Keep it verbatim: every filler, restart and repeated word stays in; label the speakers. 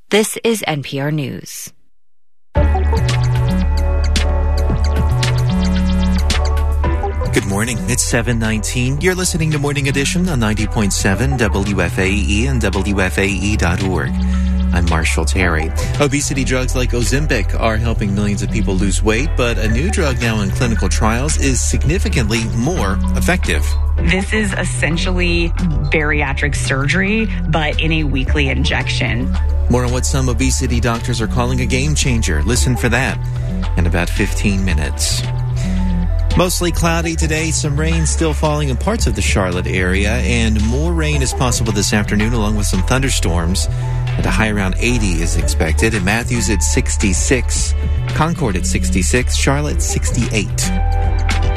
Speaker 1: This is N P R News.
Speaker 2: Good morning. It's seven nineteen. You're listening to Morning Edition on ninety point seven W F A E and W F A E dot org. I'm Marshall Terry. Obesity drugs like Ozempic are helping millions of people lose weight, but a new drug now in clinical trials is significantly more effective.
Speaker 3: This is essentially bariatric surgery, but in a weekly injection.
Speaker 2: More on what some obesity doctors are calling a game changer. Listen for that in about fifteen minutes. Mostly cloudy today, some rain still falling in parts of the Charlotte area, and more rain is possible this afternoon along with some thunderstorms. And a high around eighty is expected. In Matthews, it's sixty-six. Concord at sixty-six. Charlotte, sixty-eight.